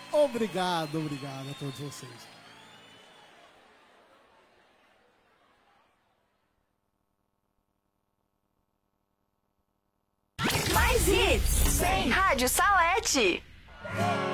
Obrigado a todos vocês. Mais hits, sem Rádio Salete.